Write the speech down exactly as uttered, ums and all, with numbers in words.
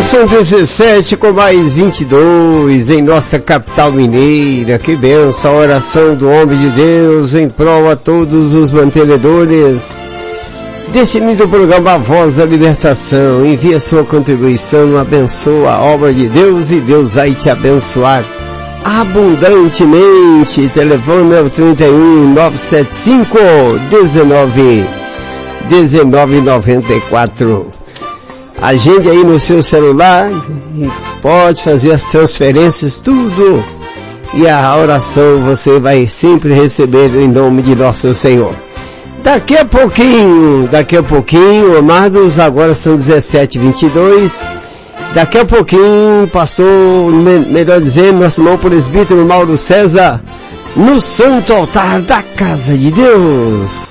Bom, são dezessete com mais vinte e dois em nossa capital mineira. Que benção a oração do homem de Deus em prol a todos os mantenedores deste lindo programa A Voz da Libertação. Envia sua contribuição, abençoa a obra de Deus e Deus vai te abençoar abundantemente. Telefone é o trinta e um, nove sete cinco, dezenove, dezenove noventa e quatro. Agende aí no seu celular e pode fazer as transferências, tudo. E a oração você vai sempre receber em nome de nosso Senhor. Daqui a pouquinho, daqui a pouquinho, amados, agora são dezessete e vinte e dois. Daqui a pouquinho, pastor, melhor dizendo, nosso irmão presbítero Mauro César, no santo altar da casa de Deus.